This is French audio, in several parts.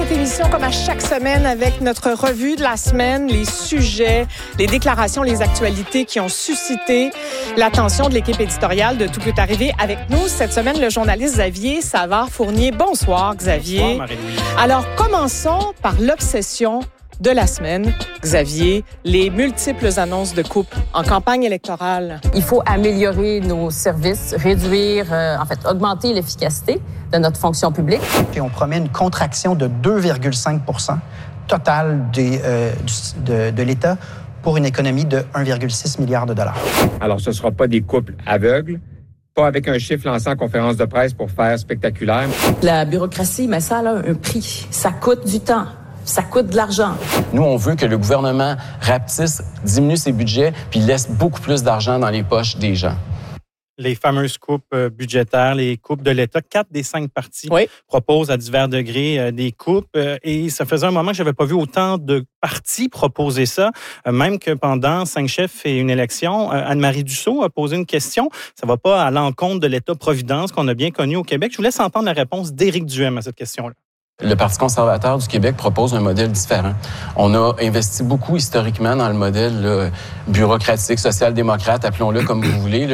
cette émission comme à chaque semaine avec notre revue de la semaine, les sujets, les déclarations, les actualités qui ont suscité l'attention de l'équipe éditoriale de Tout peut arriver. Avec nous cette semaine, le journaliste Xavier Savard-Fournier. Bonsoir Xavier. Bonsoir Marie-Louise. Alors commençons par l'obsession de la semaine. Xavier, les multiples annonces de coupe en campagne électorale. Il faut améliorer nos services, réduire, augmenter l'efficacité de notre fonction publique. Et on promet une contraction de 2,5 % totale de l'État pour une économie de 1,6 milliard de dollars. Alors, ce ne sera pas des couples aveugles, pas avec un chiffre lancé en conférence de presse pour faire spectaculaire. La bureaucratie, mais ça a un prix. Ça coûte du temps. Ça coûte de l'argent. Nous, on veut que le gouvernement rapetisse, diminue ses budgets, puis laisse beaucoup plus d'argent dans les poches des gens. Les fameuses coupes budgétaires, les coupes de l'État, 4 des 5 partis proposent à divers degrés des coupes. Et ça faisait un moment que je n'avais pas vu autant de partis proposer ça. Même que pendant 5 chefs et une élection, Anne-Marie Dussault a posé une question. Ça ne va pas à l'encontre de l'État-providence qu'on a bien connu au Québec. Je vous laisse entendre la réponse d'Éric Duhem à cette question-là. Le Parti conservateur du Québec propose un modèle différent. On a investi beaucoup historiquement dans le modèle bureaucratique, social-démocrate, appelons-le comme vous voulez,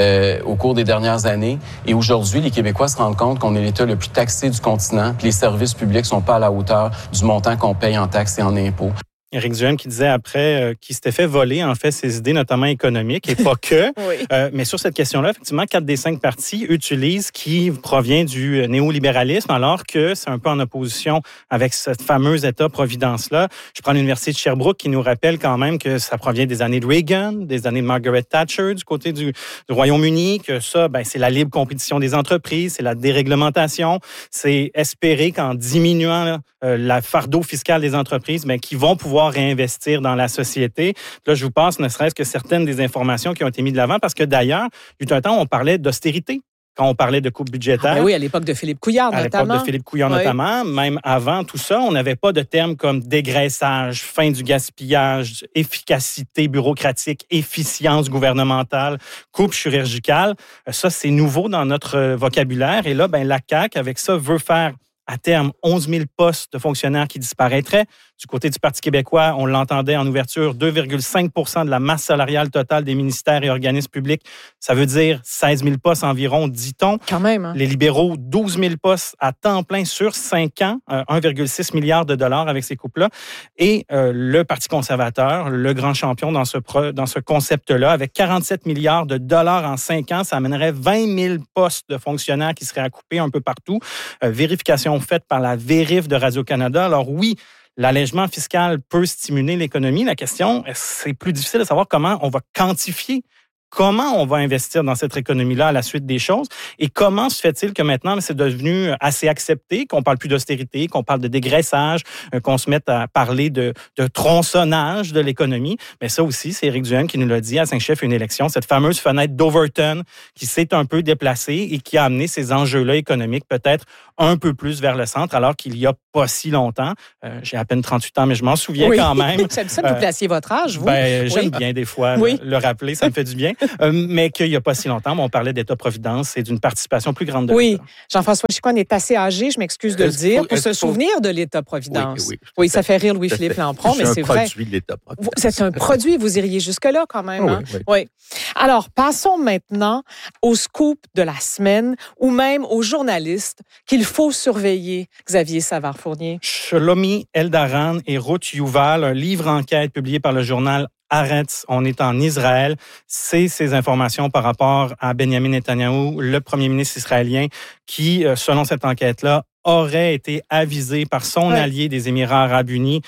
au cours des dernières années. Et aujourd'hui, les Québécois se rendent compte qu'on est l'État le plus taxé du continent, que les services publics sont pas à la hauteur du montant qu'on paye en taxes et en impôts. Éric Duhem qui disait après qu'il s'était fait voler, en fait, ses idées, notamment économiques, et pas que. Mais sur cette question-là, effectivement, 4 des 5 partis utilisent qui provient du néolibéralisme, alors que c'est un peu en opposition avec cette fameuse État-providence-là. Je prends l'Université de Sherbrooke qui nous rappelle quand même que ça provient des années de Reagan, des années de Margaret Thatcher du côté du Royaume-Uni, que ça, c'est la libre compétition des entreprises, c'est la déréglementation, c'est espérer qu'en diminuant la fardeau fiscal des entreprises, qu'ils vont pouvoir réinvestir dans la société. Là, je vous passe ne serait-ce que certaines des informations qui ont été mises de l'avant, parce que d'ailleurs, il y a eu un temps où on parlait d'austérité quand on parlait de coupe budgétaire. Oui, à l'époque de Philippe Couillard, notamment. À l'époque de Philippe Couillard, notamment. Même avant tout ça, on n'avait pas de termes comme dégraissage, fin du gaspillage, efficacité bureaucratique, efficience gouvernementale, coupe chirurgicale. Ça, c'est nouveau dans notre vocabulaire. Et là, la CAQ, avec ça, veut faire à terme 11 000 postes de fonctionnaires qui disparaîtraient. Du côté du Parti québécois, on l'entendait en ouverture, 2,5 % de la masse salariale totale des ministères et organismes publics. Ça veut dire 16 000 postes environ, dit-on. Quand même. Hein? Les libéraux, 12 000 postes à temps plein sur 5 ans, 1,6 milliard de dollars avec ces coupes-là. Et le Parti conservateur, le grand champion dans ce concept-là, avec 47 milliards de dollars en 5 ans, ça amènerait 20 000 postes de fonctionnaires qui seraient à couper un peu partout. Vérification faite par la Vérif de Radio-Canada. Alors oui, l'allègement fiscal peut stimuler l'économie. La question, c'est plus difficile de savoir comment on va quantifier, comment on va investir dans cette économie-là à la suite des choses et comment se fait-il que maintenant, c'est devenu assez accepté, qu'on parle plus d'austérité, qu'on parle de dégraissage, qu'on se mette à parler de tronçonnage de l'économie. Mais ça aussi, c'est Éric Duhem qui nous l'a dit à 5 chefs une élection, cette fameuse fenêtre d'Overton qui s'est un peu déplacée et qui a amené ces enjeux-là économiques peut-être un peu plus vers le centre, alors qu'il y a pas si longtemps. J'ai à peine 38 ans, mais je m'en souviens quand même. J'aime ça que vous placiez votre âge, vous. J'aime bien des fois le rappeler, ça me fait du bien. Mais qu'il n'y a pas si longtemps, on parlait d'État-providence et d'une participation plus grande de l'État. Jean-François Chicoine est assez âgé, je m'excuse de le dire, pour se souvenir de l'État-providence. Oui, ça fait rire Louis-Philippe Lampron, mais c'est vrai. C'est un produit de l'État-providence. C'est un produit, vous iriez jusque-là quand même. Oui. Alors, passons maintenant au scoop de la semaine ou même aux journalistes qu'il faut surveiller, Xavier Savard-Fournier. Shlomi Eldaran et Ruth Yuval, un livre-enquête publié par le journal Haaretz, on est en Israël. C'est ces informations par rapport à Benjamin Netanyahou, le premier ministre israélien, qui, selon cette enquête-là, aurait été avisé par son allié des Émirats arabes unis,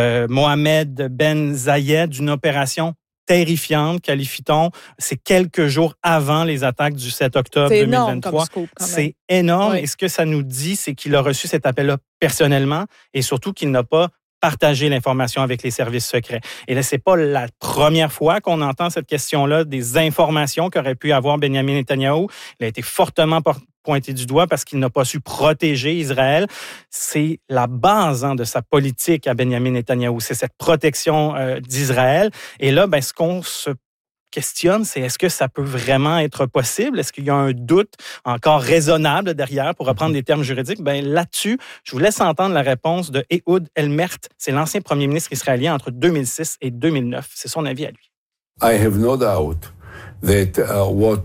Mohamed Ben Zayed, d'une opération terrifiante, qualifie-t-on. C'est quelques jours avant les attaques du 7 octobre 2023. Énorme comme scoop, quand même. C'est énorme. Et ce que ça nous dit, c'est qu'il a reçu cet appel-là personnellement et surtout qu'il n'a pas partagé l'information avec les services secrets. Et là, c'est pas la première fois qu'on entend cette question-là des informations qu'aurait pu avoir Benjamin Netanyahou. Il a été fortement pointé du doigt parce qu'il n'a pas su protéger Israël. C'est la base de sa politique à Benjamin Netanyahou. C'est cette protection d'Israël. Et là, ce qu'on se questionne, c'est est-ce que ça peut vraiment être possible? Est-ce qu'il y a un doute encore raisonnable derrière, pour reprendre des termes juridiques? Bien, là-dessus, je vous laisse entendre la réponse de Ehud Olmert. C'est l'ancien premier ministre israélien entre 2006 et 2009. C'est son avis à lui. I have no doubt that what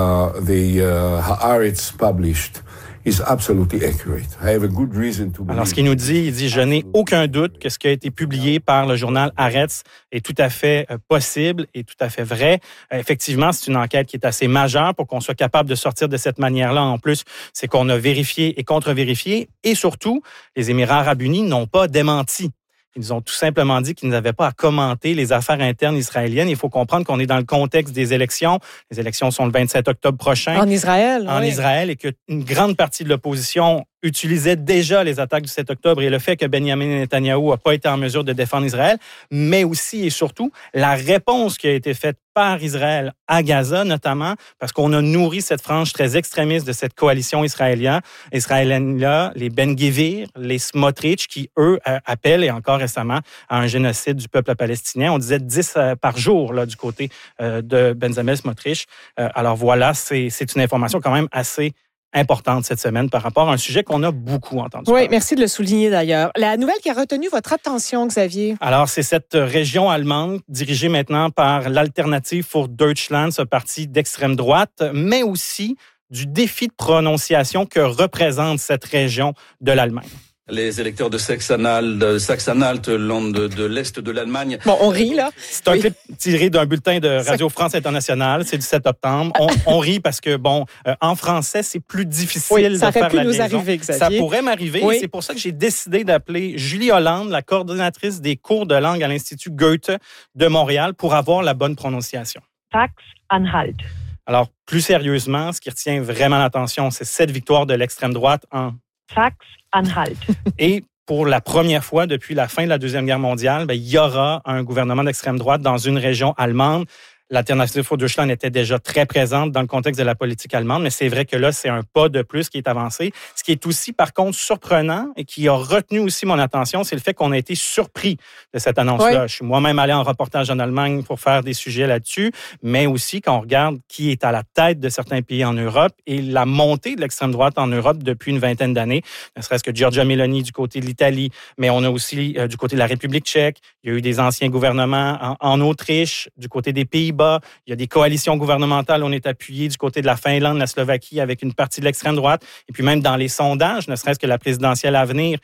the Haaretz published is absolutely accurate. I have a good reason to believe. Alors, ce qu'il nous dit, il dit, je n'ai aucun doute que ce qui a été publié par le journal Haaretz est tout à fait possible et tout à fait vrai. Effectivement, c'est une enquête qui est assez majeure pour qu'on soit capable de sortir de cette manière-là. En plus, c'est qu'on a vérifié et contre-vérifié. Et surtout, les Émirats arabes unis n'ont pas démenti. Ils ont tout simplement dit qu'ils n'avaient pas à commenter les affaires internes israéliennes. Il faut comprendre qu'on est dans le contexte des élections. Les élections sont le 27 octobre prochain. En Israël. En Israël, et qu'une grande partie de l'opposition utilisait déjà les attaques du 7 octobre et le fait que Benjamin Netanyahou n'a pas été en mesure de défendre Israël, mais aussi et surtout la réponse qui a été faite par Israël à Gaza, notamment parce qu'on a nourri cette frange très extrémiste de cette coalition israélienne-là, les Ben-Gvir, les Smotrich, qui, eux, appellent, et encore récemment, à un génocide du peuple palestinien. On disait 10 par jour là, du côté de Bezalel Smotrich. Alors voilà, c'est une information quand même assez importante cette semaine par rapport à un sujet qu'on a beaucoup entendu. Oui, merci de le souligner d'ailleurs. La nouvelle qui a retenu votre attention, Xavier? Alors, c'est cette région allemande dirigée maintenant par l'Alternative für Deutschland, ce parti d'extrême droite, mais aussi du défi de prononciation que représente cette région de l'Allemagne. Les électeurs de Sachsen-Anhalt, de l'Est de l'Allemagne. Bon, on rit, là. C'est un clip tiré d'un bulletin de Radio France Internationale. C'est du 7 octobre. On rit parce que, bon, en français, c'est plus difficile de faire la liaison. Ça aurait pu nous arriver, Xavier. Ça pourrait m'arriver. Oui. Et c'est pour ça que j'ai décidé d'appeler Julie Hollande, la coordonnatrice des cours de langue à l'Institut Goethe de Montréal, pour avoir la bonne prononciation. Sachsen-Anhalt. Alors, plus sérieusement, ce qui retient vraiment l'attention, c'est cette victoire de l'extrême droite en Sachsen-Anhalt. Et pour la première fois depuis la fin de la Deuxième Guerre mondiale, il y aura un gouvernement d'extrême droite dans une région allemande. L'Alternative für Deutschland était déjà très présente dans le contexte de la politique allemande, mais c'est vrai que là, c'est un pas de plus qui est avancé. Ce qui est aussi, par contre, surprenant et qui a retenu aussi mon attention, c'est le fait qu'on a été surpris de cette annonce-là. Oui. Je suis moi-même allé en reportage en Allemagne pour faire des sujets là-dessus, mais aussi quand on regarde qui est à la tête de certains pays en Europe et la montée de l'extrême droite en Europe depuis une vingtaine d'années, ne serait-ce que Giorgia Meloni du côté de l'Italie, mais on a aussi du côté de la République tchèque, il y a eu des anciens gouvernements en Autriche, du côté des Pays-Bas. Il y a des coalitions gouvernementales. On est appuyé du côté de la Finlande, la Slovaquie, avec une partie de l'extrême droite. Et puis même dans les sondages, ne serait-ce que la présidentielle à venir,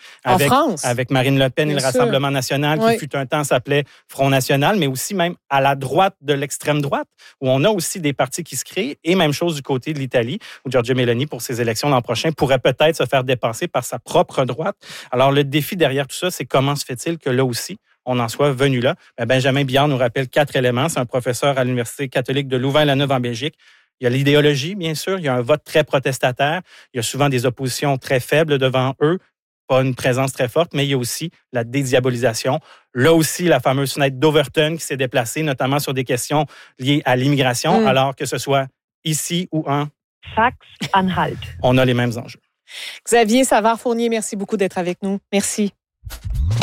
avec Marine Le Pen et le Rassemblement national, qui fut un temps s'appelait Front national, mais aussi même à la droite de l'extrême droite, où on a aussi des partis qui se créent. Et même chose du côté de l'Italie, où Giorgia Meloni, pour ses élections l'an prochain, pourrait peut-être se faire dépasser par sa propre droite. Alors le défi derrière tout ça, c'est comment se fait-il que là aussi, on en soit venu là. Benjamin Billard nous rappelle 4 éléments. C'est un professeur à l'Université catholique de Louvain-la-Neuve en Belgique. Il y a l'idéologie, bien sûr. Il y a un vote très protestataire. Il y a souvent des oppositions très faibles devant eux, pas une présence très forte, mais il y a aussi la dédiabolisation. Là aussi, la fameuse fenêtre d'Overton qui s'est déplacée, notamment sur des questions liées à l'immigration, alors que ce soit ici ou en Sachsen-Anhalt. On a les mêmes enjeux. Xavier Savard-Fournier, merci beaucoup d'être avec nous. Merci.